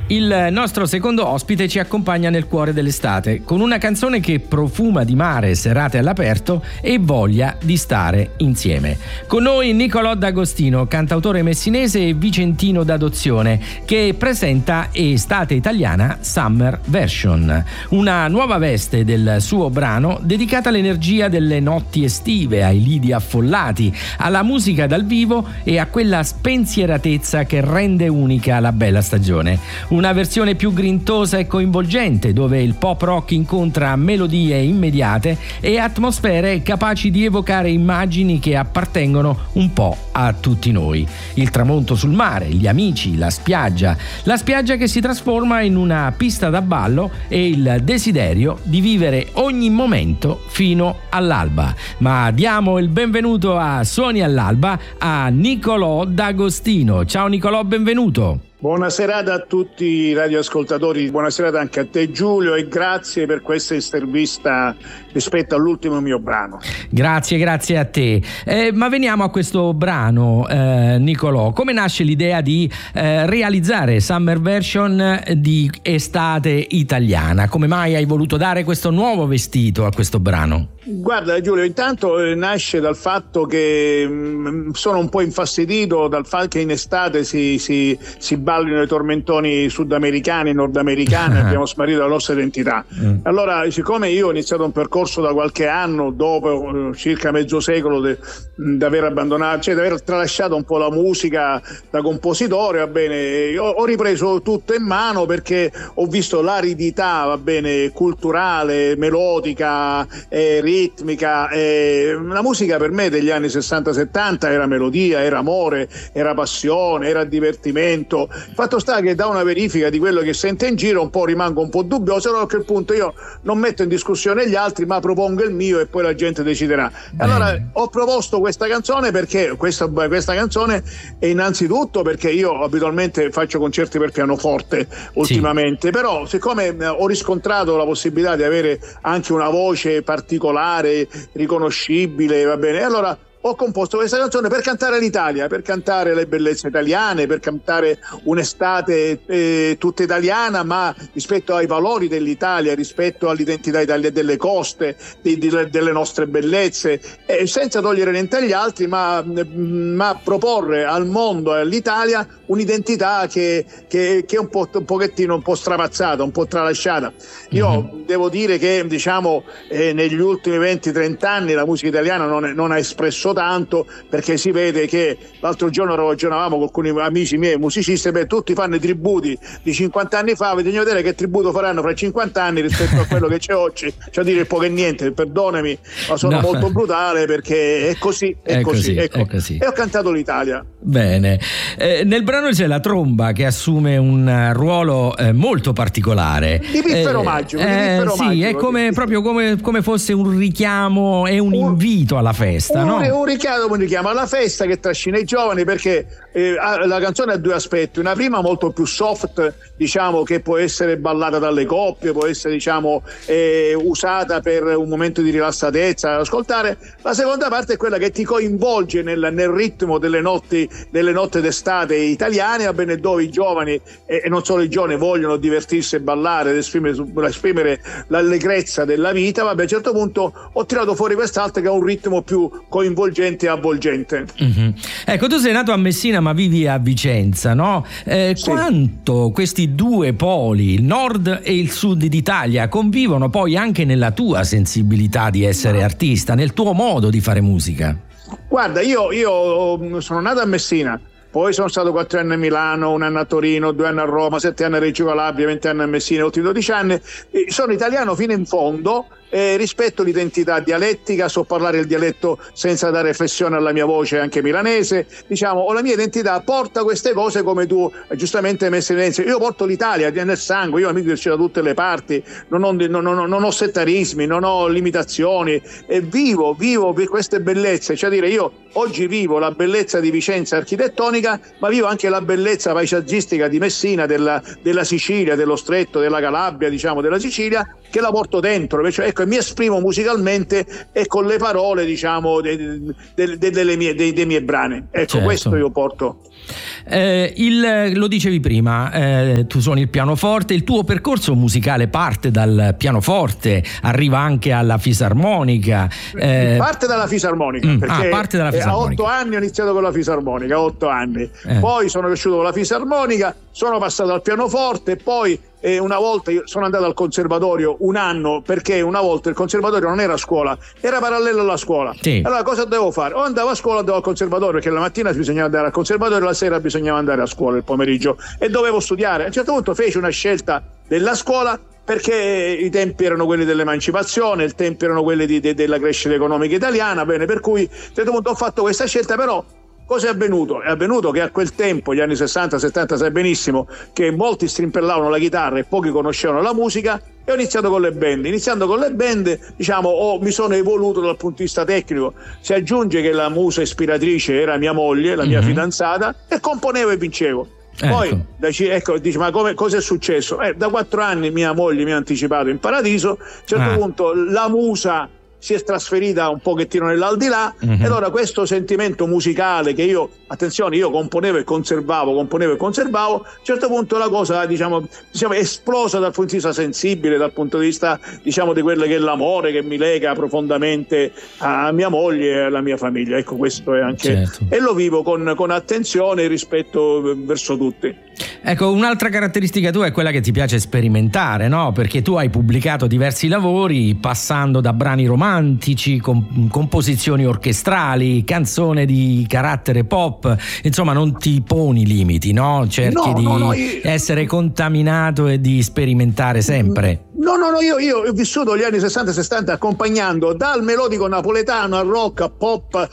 Il nostro secondo ospite ci accompagna nel cuore dell'estate con una canzone che profuma di mare, serate all'aperto e voglia di stare insieme. Con noi Nicolò D'Agostino, cantautore messinese e vicentino d'adozione, che presenta Estate Italiana Summer Version, una nuova veste del suo brano dedicata all'energia delle notti estive, ai lidi affollati, alla musica dal vivo e a quella spensieratezza che rende unica la bella stagione. Una versione più grintosa e coinvolgente, dove il pop rock incontra melodie immediate e atmosfere capaci di evocare immagini che appartengono un po' a tutti noi. Il tramonto sul mare, gli amici, la spiaggia che si trasforma in una pista da ballo e il desiderio di vivere ogni momento fino all'alba. Ma diamo il benvenuto a Suoni all'Alba a Nicolò D'Agostino. Ciao Nicolò, benvenuto. Buona serata a tutti i radioascoltatori, buona serata anche a te Giulio e grazie per questa intervista rispetto all'ultimo mio brano. Grazie a te. Ma veniamo a questo brano, Nicolò. Come nasce l'idea di realizzare Summer Version di Estate Italiana? Come mai hai voluto dare questo nuovo vestito a questo brano? Guarda Giulio, intanto nasce dal fatto che sono un po' infastidito dal fatto che in estate si ballino i tormentoni sudamericani, nordamericani, abbiamo smarrito la nostra identità. Allora, siccome io ho iniziato un percorso da qualche anno, dopo circa mezzo secolo di aver abbandonato, cioè di aver tralasciato un po' la musica da compositore, va bene, ho ripreso tutto in mano perché ho visto l'aridità, va bene, culturale, melodica, ritmica. La musica per me degli anni 60-70 era melodia, era amore, era passione, era divertimento. Fatto sta che da una verifica di quello che sente in giro un po' rimango un po' dubbioso, allora a quel punto io non metto in discussione gli altri ma propongo il mio e poi la gente deciderà. Allora ho proposto questa canzone perché questa canzone è innanzitutto perché io abitualmente faccio concerti per pianoforte ultimamente, però siccome ho riscontrato la possibilità di avere anche una voce particolare, riconoscibile, va bene, allora ho composto questa canzone per cantare l'Italia, per cantare le bellezze italiane, per cantare un'estate tutta italiana, ma rispetto ai valori dell'Italia, rispetto all'identità italiana delle coste, delle nostre bellezze, senza togliere niente agli altri, ma proporre al mondo e all'Italia un'identità che è un pochettino un po' strapazzata, un po' tralasciata. Io devo dire che diciamo negli ultimi 20-30 anni la musica italiana non ha espresso tanto, perché si vede che l'altro giorno ragionavamo con alcuni amici miei musicisti, tutti fanno i tributi di 50 anni fa, vediamo vedere che tributo faranno fra 50 anni rispetto a quello che c'è oggi, cioè dire poco e niente, perdonami ma sono molto brutale perché è così. E ho cantato l'Italia. Bene, nel brano c'è la tromba che assume un ruolo molto particolare di piffero magico, sì, è proprio come fosse un richiamo e un invito alla festa, no? Un richiamo alla festa che trascina i giovani, perché la canzone ha due aspetti: una prima molto più soft, diciamo, che può essere ballata dalle coppie, può essere diciamo usata per un momento di rilassatezza da ascoltare. La seconda parte è quella che ti coinvolge nel ritmo delle notti d'estate italiane, va bene, dove i giovani e non solo i giovani vogliono divertirsi e ballare ed esprimere l'allegrezza della vita. Vabbè, a un certo punto ho tirato fuori quest'altro che ha un ritmo più coinvolgente e avvolgente. Ecco, tu sei nato a Messina ma vivi a Vicenza, no? Sì. Quanto questi due poli, il nord e il sud d'Italia, convivono poi anche nella tua sensibilità di essere artista, nel tuo modo di fare musica? Guarda, io sono nato a Messina, poi sono stato 4 anni a Milano, 1 anno a Torino, 2 anni a Roma, 7 anni a Reggio Calabria, 20 anni a Messina, ultimi 12 anni. Sono italiano fino in fondo. Rispetto l'identità dialettica, so parlare il dialetto senza dare flessione alla mia voce anche milanese, diciamo, o la mia identità porta queste cose come tu giustamente hai messo in evidenza. Io porto l'Italia nel sangue, io amico da tutte le parti, non ho settarismi, non ho limitazioni, e vivo queste bellezze, cioè dire, io oggi vivo la bellezza di Vicenza architettonica, ma vivo anche la bellezza paesaggistica di Messina, della Sicilia, dello stretto, della Calabria, diciamo, della Sicilia, che la porto dentro, cioè, ecco, mi esprimo musicalmente e con le parole, diciamo, dei miei brani. Ecco, certo. Questo io porto. Lo dicevi prima, tu suoni il pianoforte, il tuo percorso musicale parte dal pianoforte, arriva anche alla fisarmonica. Parte dalla fisarmonica, perché parte dalla fisarmonica. A 8 anni ho iniziato con la fisarmonica, 8 anni. Poi sono cresciuto con la fisarmonica, sono passato al pianoforte, poi una volta io sono andato al conservatorio un anno, perché una volta il conservatorio non era a scuola, era parallelo alla scuola. Sì. Allora cosa dovevo fare? O andavo a scuola o andavo al conservatorio, perché la mattina bisognava andare al conservatorio, la sera bisognava andare a scuola il pomeriggio, e dovevo studiare. A un certo punto feci una scelta della scuola, perché i tempi erano quelli dell'emancipazione, i tempi erano quelli della crescita economica italiana, bene, per cui a un certo punto ho fatto questa scelta. Però cosa è avvenuto? È avvenuto che a quel tempo, gli anni 60-70, sai benissimo che molti strimpellavano la chitarra e pochi conoscevano la musica, e ho iniziato con le band. Iniziando con le band, diciamo, mi sono evoluto dal punto di vista tecnico. Si aggiunge che la musa ispiratrice era mia moglie, la mia fidanzata, e componevo e vincevo. Poi dici, ma cosa è successo? Da 4 anni mia moglie mi ha anticipato in paradiso. A un certo punto la musa si è trasferita un pochettino nell'aldilà, e allora questo sentimento musicale che io componevo e conservavo, a un certo punto la cosa diciamo è esplosa dal punto di vista sensibile, dal punto di vista, diciamo, di quello che è l'amore che mi lega profondamente a mia moglie e alla mia famiglia. Ecco, questo è anche, certo. E lo vivo con attenzione e rispetto verso tutti. Ecco, un'altra caratteristica tua è quella che ti piace sperimentare, no? Perché tu hai pubblicato diversi lavori, passando da brani romantici, composizioni orchestrali, canzoni di carattere pop, insomma non ti poni limiti, no? Cerchi di essere contaminato e di sperimentare sempre. No, io ho vissuto gli anni 60-70 accompagnando dal melodico napoletano al rock, a pop,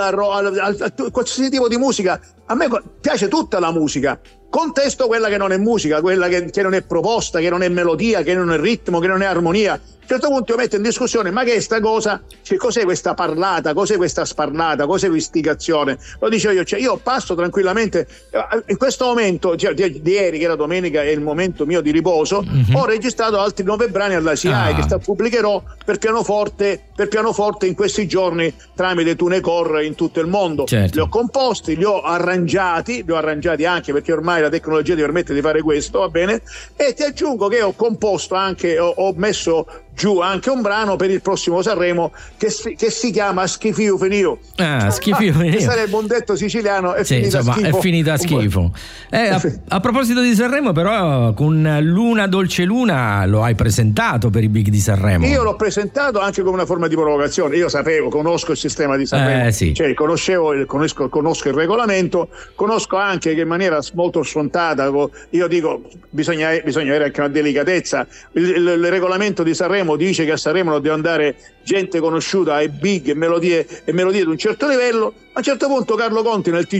al qualsiasi tipo di musica. A me piace tutta la musica. Contesto quella che non è musica, quella che non è proposta, che non è melodia, che non è ritmo, che non è armonia. A un certo punto io metto in discussione, ma che è sta cosa? Cioè, cos'è questa parlata? Cos'è questa sparlata? Cos'è questa? Lo dicevo io, cioè io passo tranquillamente in questo momento, cioè, di ieri, che era domenica, è il momento mio di riposo, ho registrato altri 9 brani alla SIAE che pubblicherò per pianoforte in questi giorni tramite TuneCore in tutto il mondo. Certo. Li ho composti, li ho arrangiati anche perché ormai la tecnologia ti permette di fare questo, va bene? E ti aggiungo che ho composto anche, ho messo giù anche un brano per il prossimo Sanremo che si chiama Schifiu Finio. Schifiu Finio. Che sarebbe un detto siciliano, è finita a schifo. A proposito di Sanremo, però, con Luna Dolce Luna lo hai presentato per i Big di Sanremo. Io l'ho presentato anche come una forma di provocazione. Io conosco il sistema di Sanremo, cioè conosco il regolamento, conosco anche che in maniera molto sfrontata, io dico bisogna avere anche una delicatezza. Il regolamento di Sanremo dice che a Sanremo non deve andare gente conosciuta e big e melodie di un certo livello. A un certo punto Carlo Conti nel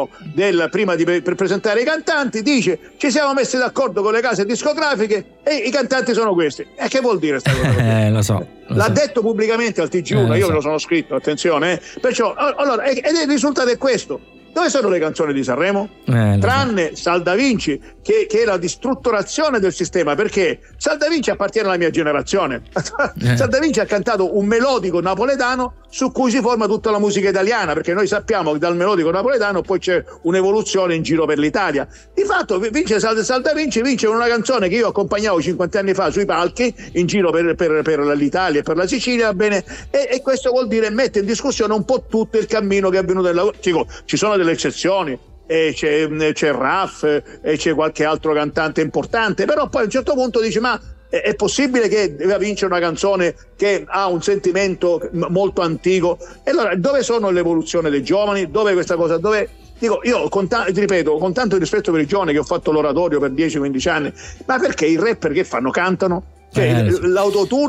TG1 prima per presentare i cantanti dice: ci siamo messi d'accordo con le case discografiche e i cantanti sono questi. E che vuol dire sta cosa? Lo so. L'ha detto pubblicamente al TG1, io me lo sono scritto, attenzione. Perciò allora, ed il risultato è questo. Dove sono le canzoni di Sanremo? Tranne Sal da Vinci, che è la distrutturazione del sistema, perché Sal da Vinci appartiene alla mia generazione. Sal da Vinci ha cantato un melodico napoletano su cui si forma tutta la musica italiana, perché noi sappiamo che dal melodico napoletano poi c'è un'evoluzione in giro per l'Italia. Di fatto vince Sal da Vinci, vince una canzone che io accompagnavo 50 anni fa sui palchi in giro per l'Italia e per la Sicilia, bene, e questo vuol dire mette in discussione un po' tutto il cammino che è avvenuto nella... Ci sono delle eccezioni, c'è Raff e c'è qualche altro cantante importante, però poi a un certo punto dici: ma è possibile che deve vincere una canzone che ha un sentimento molto antico? E allora dove sono l'evoluzione dei giovani? Dove questa cosa? Dove? Dico, io ripeto, con tanto rispetto per i giovani, che ho fatto l'oratorio per 10-15 anni, ma perché i rapper che fanno? Cantano? Cioè,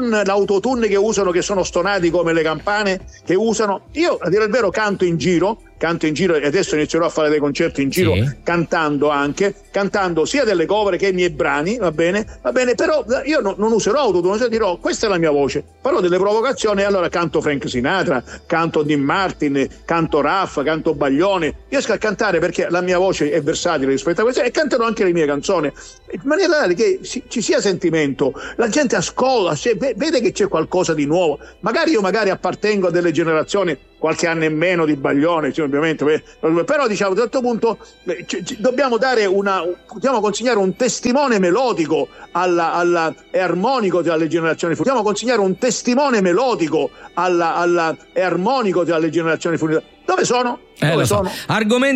l'autotune che usano, che sono stonati come le campane che usano. Io, a dire il vero, canto in giro canto in giro e adesso inizierò a fare dei concerti in giro, sì, cantando sia delle cover che i miei brani, va bene, però io non userò autotune, dirò questa è la mia voce, farò delle provocazioni e allora canto Frank Sinatra, canto Dean Martin, canto Raff, canto Baglione, riesco a cantare perché la mia voce è versatile rispetto a questa e canterò anche le mie canzoni in maniera tale che ci sia sentimento, la gente ascolta, vede che c'è qualcosa di nuovo, magari appartengo a delle generazioni qualche anno in meno di Baglione, sì, ovviamente, però diciamo a un certo punto dobbiamo consegnare un testimone melodico e armonico alle generazioni future. Dobbiamo consegnare un testimone melodico e armonico alle generazioni future. Dove sono? Argomento